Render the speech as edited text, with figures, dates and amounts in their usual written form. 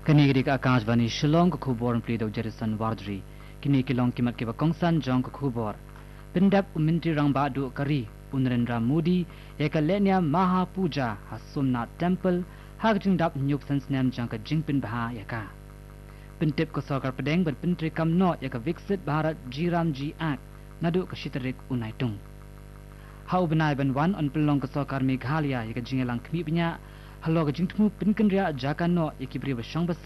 Kini ke Akashvani Shillong ko khubor play do Jerison Wardri kini kilong kimat ke Kongsan Jong ko khubor pendap umintri rang ba du kari Unrendra Modi yakalenya Maha Puja Hasumnath Temple hak jingdap nyuk sansnam jang ka jingpin bha yaka pentip ko sarkar pedeng ber pentri kamno yaka Viksit Bharat Jiramji Act nadu ka shitarik unaitung hau benai ban wan on pelong ko sarkar Meghalaya yaka jingelang khmi pnya halo ka jingtmu pinkendria jakano yakibri basang